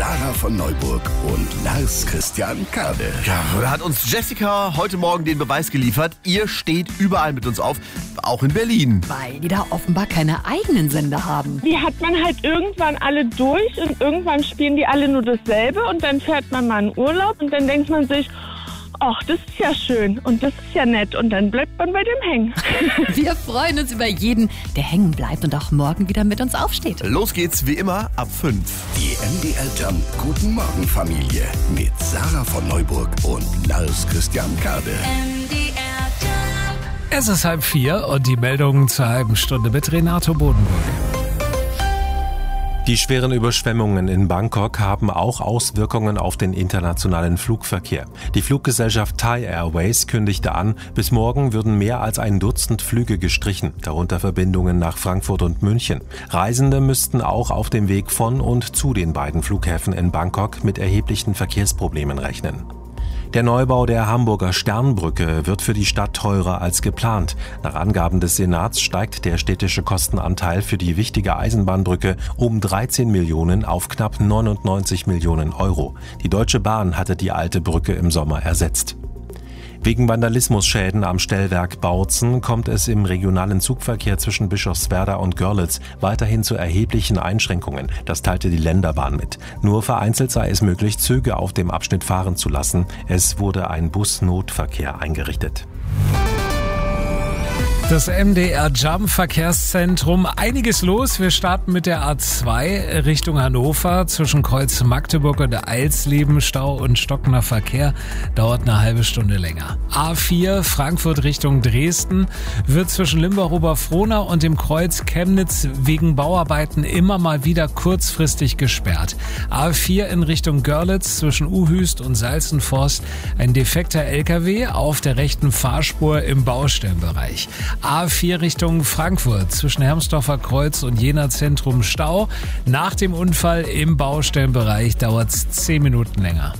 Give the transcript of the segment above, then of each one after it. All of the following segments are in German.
Sarah von Neuburg und Lars Christian Kade. Ja, da hat uns Jessica heute Morgen den Beweis geliefert. Ihr steht überall mit uns auf, auch in Berlin. Weil die da offenbar keine eigenen Sender haben. Die hat man halt irgendwann alle durch und irgendwann spielen die alle nur dasselbe und dann fährt man mal in Urlaub und dann denkt man sich, ach, das ist ja schön und das ist ja nett und dann bleibt man bei dem hängen. Wir freuen uns über jeden, der hängen bleibt und auch morgen wieder mit uns aufsteht. Los geht's wie immer ab 5. Die MDR Jump Guten Morgen Familie mit Sarah von Neuburg und Lars Christian Kade. Es ist 3:30 und die Meldungen zur halben Stunde mit Renato Bodenburg. Die schweren Überschwemmungen in Bangkok haben auch Auswirkungen auf den internationalen Flugverkehr. Die Fluggesellschaft Thai Airways kündigte an, bis morgen würden mehr als ein Dutzend Flüge gestrichen, darunter Verbindungen nach Frankfurt und München. Reisende müssten auch auf dem Weg von und zu den beiden Flughäfen in Bangkok mit erheblichen Verkehrsproblemen rechnen. Der Neubau der Hamburger Sternbrücke wird für die Stadt teurer als geplant. Nach Angaben des Senats steigt der städtische Kostenanteil für die wichtige Eisenbahnbrücke um 13 Millionen auf knapp 99 Millionen Euro. Die Deutsche Bahn hatte die alte Brücke im Sommer ersetzt. Wegen Vandalismusschäden am Stellwerk Bautzen kommt es im regionalen Zugverkehr zwischen Bischofswerda und Görlitz weiterhin zu erheblichen Einschränkungen. Das teilte die Länderbahn mit. Nur vereinzelt sei es möglich, Züge auf dem Abschnitt fahren zu lassen. Es wurde ein Busnotverkehr eingerichtet. Das MDR Jump Verkehrszentrum, einiges los. Wir starten mit der A2 Richtung Hannover zwischen Kreuz Magdeburg und Eilsleben. Stau und stockender Verkehr dauert eine halbe Stunde länger. A4 Frankfurt Richtung Dresden wird zwischen Limbach-Oberfrohna und dem Kreuz Chemnitz wegen Bauarbeiten immer mal wieder kurzfristig gesperrt. A4 in Richtung Görlitz zwischen Uhüst und Salzenforst ein defekter LKW auf der rechten Fahrspur im Baustellenbereich. A4 Richtung Frankfurt zwischen Hermsdorfer Kreuz und Jena Zentrum Stau. Nach dem Unfall im Baustellenbereich dauert es 10 Minuten länger.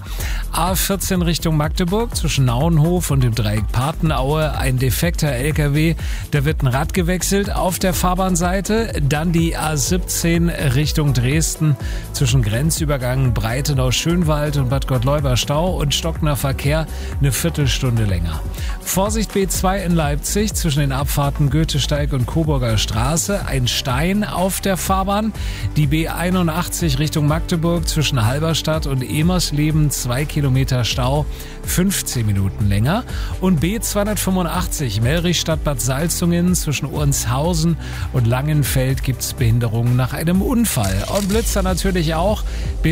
A14 Richtung Magdeburg zwischen Nauenhof und dem Dreieck Patenaue ein defekter LKW. Da wird ein Rad gewechselt auf der Fahrbahnseite. Dann die A17 Richtung Dresden zwischen Grenzübergang Breitenau-Schönwald und Bad Gottleuba Stau und stockender Verkehr eine Viertelstunde länger. Vorsicht B2 in Leipzig zwischen den Abfahrten Goethesteig und Coburger Straße. Ein Stein auf der Fahrbahn. Die B81 Richtung Magdeburg zwischen Halberstadt und Emersleben 2 Kilometer Stau, 15 Minuten länger. Und B285 Melrichstadt-Bad Salzungen zwischen Ornshausen und Langenfeld gibt es Behinderungen nach einem Unfall. Und Blitzer natürlich auch.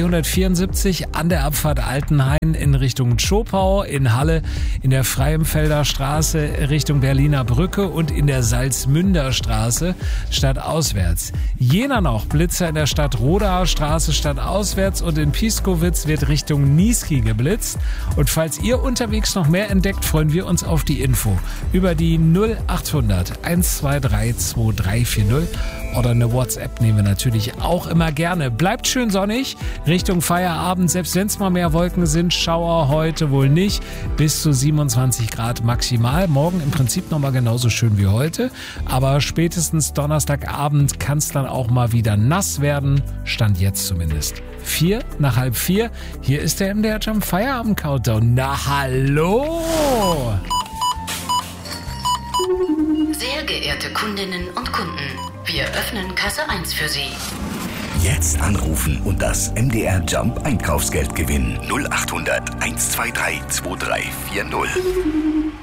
B174 an der Abfahrt Altenhain in Richtung Zschopau, in Halle, in der Freienfelder Straße Richtung Berliner Brücke und in der Salzmünder Straße stadtauswärts. Jena noch Blitzer in der Stadt Rodaer Straße stadtauswärts und in Piskowitz wird Richtung Niesky geblitzt. Und falls ihr unterwegs noch mehr entdeckt, freuen wir uns auf die Info über die 0800 123 2340 oder eine WhatsApp nehmen wir natürlich auch immer gerne. Bleibt schön sonnig Richtung Feierabend, selbst wenn es mal mehr Wolken sind. Schauer heute wohl nicht. Bis zu 27 Grad maximal. Morgen im Prinzip nochmal genauso schön wie heute. Aber spätestens Donnerstagabend kann es dann auch mal wieder nass werden. Stand jetzt zumindest. 3:04. Hier ist der MDR Jump Feierabend Countdown. Na hallo! Sehr geehrte Kundinnen und Kunden, wir öffnen Kasse 1 für Sie. Jetzt anrufen und das MDR Jump Einkaufsgeld gewinnen. 0800 123 2340.